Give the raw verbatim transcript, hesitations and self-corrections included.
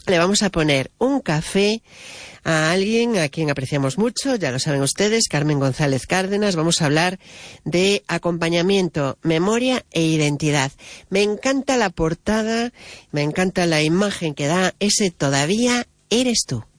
le vamos a poner un café a alguien a quien apreciamos mucho, ya lo saben ustedes, Carmen González Cárdenas. Vamos a hablar de acompañamiento, memoria e identidad. Me encanta la portada, me encanta la imagen que da ese "todavía eres tú".